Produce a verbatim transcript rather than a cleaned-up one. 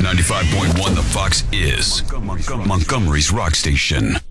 ninety-five point one The Fox is Montgomery's rock station.